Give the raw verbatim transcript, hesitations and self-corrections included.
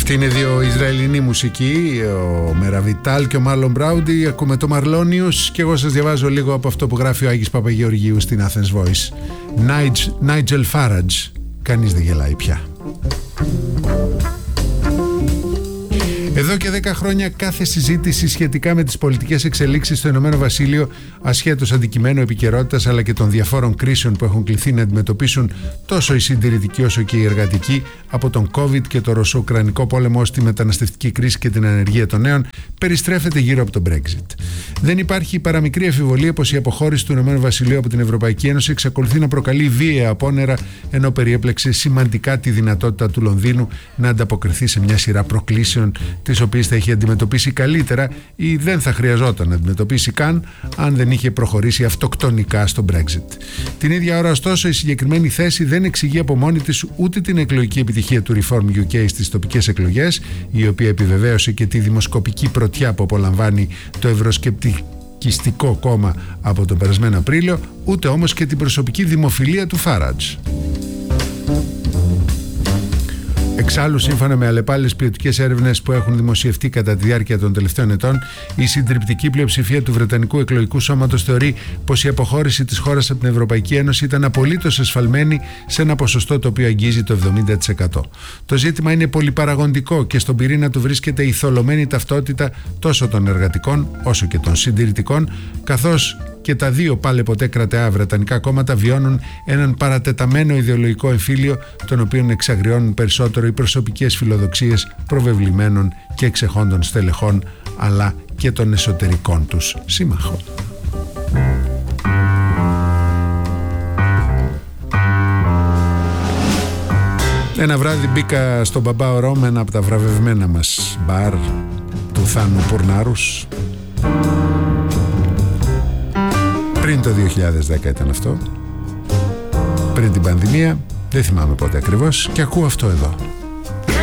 Αυτή είναι δύο Ισραηλινή μουσική, ο Μεραβιτάλ και ο Μάλλον Μπράουντι. Ακούμε το Μαρλόνιους και εγώ σας διαβάζω λίγο από αυτό που γράφει ο Άγης Παπαγεωργίου στην Athens Voice. Νάιτζελ Φάραντζ, κανείς δεν γελάει πια. Εδώ και δέκα χρόνια κάθε συζήτηση σχετικά με τις πολιτικές εξελίξεις στο Ηνωμένο Βασίλειο, ασχέτως αντικειμένου επικαιρότητας αλλά και των διαφόρων κρίσεων που έχουν κληθεί να αντιμετωπίσουν τόσο οι συντηρητικοί όσο και οι εργατικοί, από τον COVID και το ρωσο-ουκρανικό πόλεμο στη μεταναστευτική κρίση και την ανεργία των νέων, περιστρέφεται γύρω από τον Brexit. Δεν υπάρχει παραμικρή αμφιβολία πως η αποχώρηση του Ηνωμένου Βασιλείου από την Ευρωπαϊκή Ένωση εξακολουθεί να προκαλεί βίαια απόνερα, ενώ περιέπλεξε σημαντικά τη δυνατότητα του Λονδίνου να ανταποκριθεί σε μια σειρά προκλήσεων, τις οποίες θα είχε αντιμετωπίσει καλύτερα ή δεν θα χρειαζόταν να αντιμετωπίσει καν αν δεν είχε προχωρήσει αυτοκτονικά στο Brexit. Την ίδια ώρα, ωστόσο, η συγκεκριμένη θέση δεν εξηγεί από μόνη της ούτε την εκλογική επιτυχία του Reform γιου κέι στις τοπικές εκλογές, η οποία επιβεβαίωσε και τη δημοσκοπική πρωτιά που απολαμβάνει το ευρωσκεπτικιστικό κόμμα από τον περασμένο Απρίλιο, ούτε όμως και την προσωπική δημοφιλία του Φάραντζ. Εξάλλου, σύμφωνα με αλλεπάλληλες ποιοτικές έρευνες που έχουν δημοσιευτεί κατά τη διάρκεια των τελευταίων ετών, η συντριπτική πλειοψηφία του Βρετανικού Εκλογικού Σώματος θεωρεί πως η αποχώρηση της χώρας από την Ευρωπαϊκή Ένωση ήταν απολύτως εσφαλμένη σε ένα ποσοστό το οποίο αγγίζει το εβδομήντα τοις εκατό. Το ζήτημα είναι πολυπαραγοντικό και στον πυρήνα του βρίσκεται η θολωμένη ταυτότητα τόσο των εργατικών όσο και των συντηρητικών, καθώς και τα δύο πάλε ποτέ κρατεά βρετανικά κόμματα βιώνουν έναν παρατεταμένο ιδεολογικό εμφύλιο, τον οποίον εξαγριώνουν περισσότερο οι προσωπικές φιλοδοξίες προβεβλημένων και εξεχόντων στελεχών, αλλά και των εσωτερικών τους σύμμαχων. Ένα βράδυ μπήκα στον Μπαμπάο Ρόμ, ένα από τα βραβευμένα μας μπαρ του Θάνου Πουρνάρους. Πριν το δύο χιλιάδες δέκα ήταν αυτό, πριν την πανδημία, δεν θυμάμαι πότε ακριβώς, και ακούω αυτό εδώ.